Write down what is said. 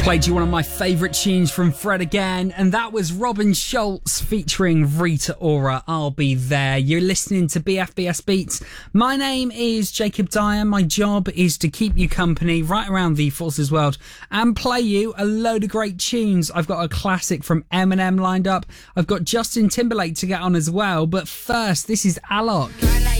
Played you one of my favourite tunes from Fred again, and that was Robin Schulz featuring Rita Ora, I'll Be There. You're listening to BFBS Beats. My name is Jacob Dyer. My job is to keep you company right around the Forces world and play you a load of great tunes. I've got a classic from Eminem lined up. I've got Justin Timberlake to get on as well, but first, this is Alok.